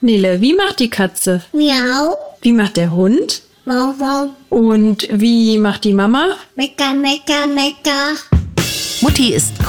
Nele, wie macht die Katze? Miau. Wie macht der Hund? Wow, wow. Und wie macht die Mama? Mecker, mecker, mecker. Mutti ist